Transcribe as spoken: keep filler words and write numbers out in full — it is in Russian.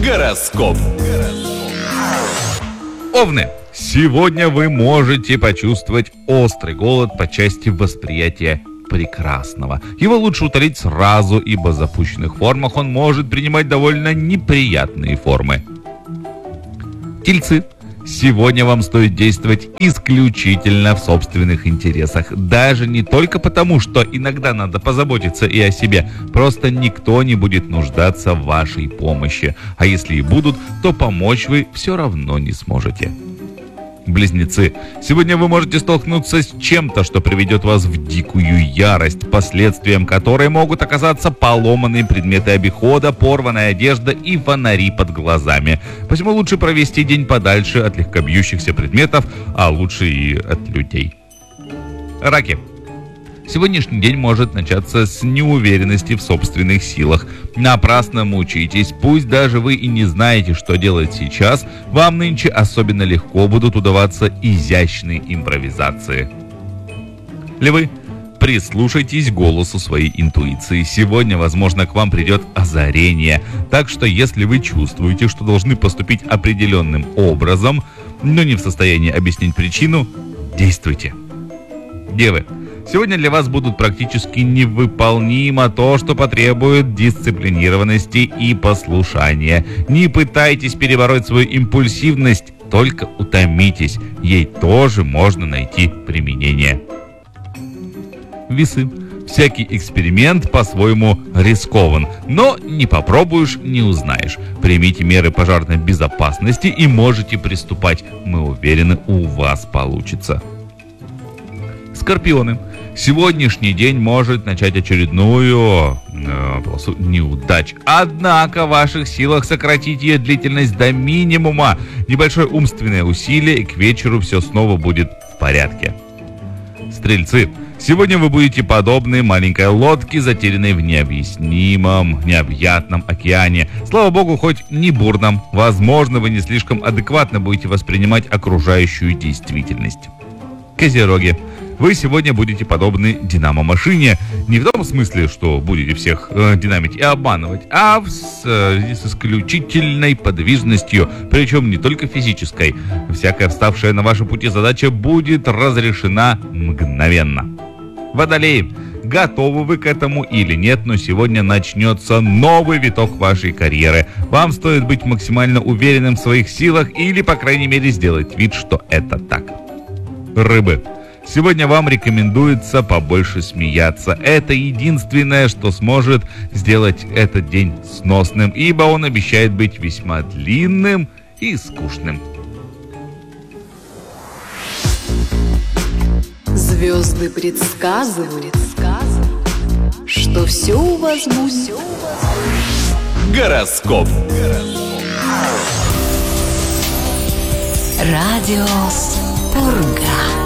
Гороскоп. Овны. Сегодня вы можете почувствовать острый голод по части восприятия прекрасного. Его лучше утолить сразу, ибо в запущенных формах он может принимать довольно неприятные формы. Тельцы. Сегодня вам стоит действовать исключительно в собственных интересах. Даже не только потому, что иногда надо позаботиться и о себе. Просто никто не будет нуждаться в вашей помощи. А если и будут, то помочь вы все равно не сможете. Близнецы. Сегодня вы можете столкнуться с чем-то, что приведет вас в дикую ярость, последствием которой могут оказаться поломанные предметы обихода, порванная одежда и фонари под глазами. Посему лучше провести день подальше от легкобьющихся предметов, а лучше и от людей. Раки. Сегодняшний день может начаться с неуверенности в собственных силах. Напрасно мучитесь, пусть даже вы и не знаете, что делать сейчас, вам нынче особенно легко будут удаваться изящные импровизации. Львы. Прислушайтесь к голосу своей интуиции. Сегодня, возможно, к вам придет озарение. Так что, если вы чувствуете, что должны поступить определенным образом, но не в состоянии объяснить причину, действуйте. Девы. Сегодня для вас будут практически невыполнимо то, что потребует дисциплинированности и послушания. Не пытайтесь перебороть свою импульсивность, только утомитесь. Ей тоже можно найти применение. Весы. Всякий эксперимент по-своему рискован, но не попробуешь, не узнаешь. Примите меры пожарной безопасности и можете приступать. Мы уверены, у вас получится. Скорпионы. Сегодняшний день может начать очередную э, полосу неудач. Однако в ваших силах сократить ее длительность до минимума. Небольшое умственное усилие, и к вечеру все снова будет в порядке. Стрельцы. Сегодня вы будете подобны маленькой лодке, затерянной в необъяснимом, необъятном океане. Слава богу, хоть не бурном. Возможно, вы не слишком адекватно будете воспринимать окружающую действительность. Козероги. Вы сегодня будете подобны динамо-машине. Не в том смысле, что будете всех э, динамить и обманывать, а в, с, э, с исключительной подвижностью, причем не только физической. Всякая вставшая на вашем пути задача будет разрешена мгновенно. Водолеи. Готовы вы к этому или нет, но сегодня начнется новый виток вашей карьеры. Вам стоит быть максимально уверенным в своих силах или, по крайней мере, сделать вид, что это так. Рыбы. Сегодня вам рекомендуется побольше смеяться. Это единственное, что сможет сделать этот день сносным, ибо он обещает быть весьма длинным и скучным. Звезды предсказывают, что все у вас будет. Гороскоп. Радио Пурга.